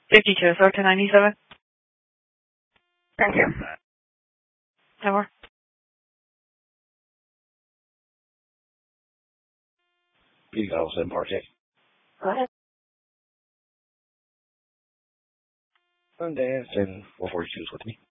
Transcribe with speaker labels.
Speaker 1: 52, so to 97.
Speaker 2: Thank you.
Speaker 1: No more.
Speaker 3: You got 07 Park check.
Speaker 1: Go ahead.
Speaker 3: Sundance and 442 is with me.